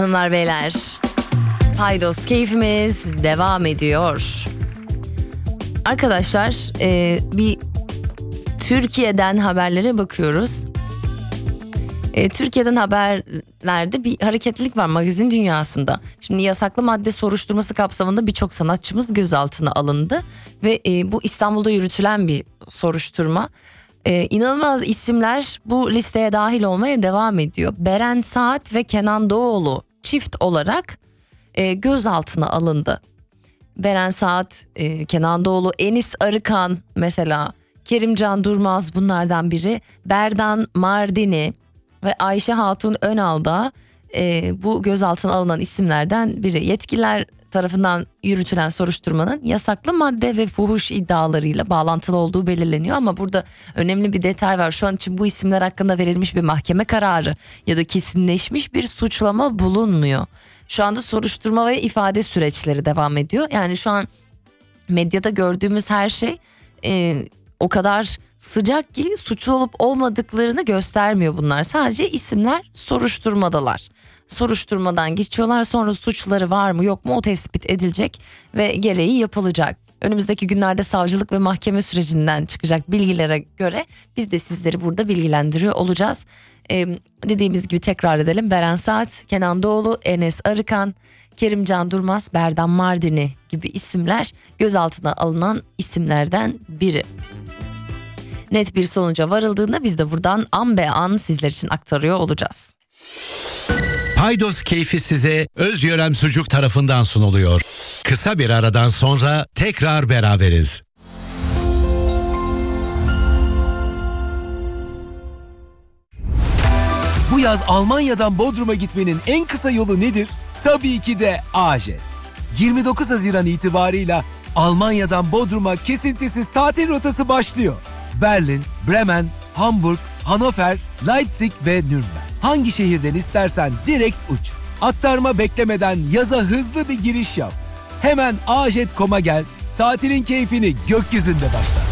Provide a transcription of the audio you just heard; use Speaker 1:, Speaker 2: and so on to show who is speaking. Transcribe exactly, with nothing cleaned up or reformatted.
Speaker 1: Hanımlar beyler, Paydos keyfimiz devam ediyor. Arkadaşlar e, bir Türkiye'den haberlere bakıyoruz. E, Türkiye'den haberlerde bir hareketlilik var magazin dünyasında. Şimdi yasaklı madde soruşturması kapsamında birçok sanatçımız gözaltına alındı. Ve e, bu İstanbul'da yürütülen bir soruşturma. E, inanılmaz isimler bu listeye dahil olmaya devam ediyor. Beren Saat ve Kenan Doğulu çift olarak e, gözaltına alındı. Beren Saat, e, Kenan Doğulu, Enis Arıkan mesela, Kerimcan Durmaz bunlardan biri. Berdan Mardini ve Ayşe Hatun Önal da e, bu gözaltına alınan isimlerden biri. Yetkililer tarafından yürütülen soruşturmanın yasaklı madde ve fuhuş iddialarıyla bağlantılı olduğu belirleniyor. Ama burada önemli bir detay var. Şu an için bu isimler hakkında verilmiş bir mahkeme kararı ya da kesinleşmiş bir suçlama bulunmuyor. Şu anda soruşturma ve ifade süreçleri devam ediyor. Yani şu an medyada gördüğümüz her şey e, o kadar sıcak ki suçlu olup olmadıklarını göstermiyor bunlar. Sadece isimler soruşturmadalar. Soruşturmadan geçiyorlar, sonra suçları var mı yok mu o tespit edilecek ve gereği yapılacak. Önümüzdeki günlerde savcılık ve mahkeme sürecinden çıkacak bilgilere göre biz de sizleri burada bilgilendiriyor olacağız. Ee, dediğimiz gibi tekrar edelim. Beren Saat, Kenan Doğulu, Enes Arıkan, Kerimcan Durmaz, Berdan Mardini gibi isimler gözaltına alınan isimlerden biri. Net bir sonuca varıldığında biz de buradan an be an sizler için aktarıyor olacağız.
Speaker 2: Paydos keyfi size Özyörem Sucuk tarafından sunuluyor. Kısa bir aradan sonra tekrar beraberiz.
Speaker 3: Bu yaz Almanya'dan Bodrum'a gitmenin en kısa yolu nedir? Tabii ki de A-Jet. yirmi dokuz Haziran itibarıyla Almanya'dan Bodrum'a kesintisiz tatil rotası başlıyor. Berlin, Bremen, Hamburg, Hannover, Leipzig ve Nürnberg. Hangi şehirden istersen direkt uç. Aktarma beklemeden yaza hızlı bir giriş yap. Hemen a jet nokta com'a gel, tatilin keyfini gökyüzünde başla.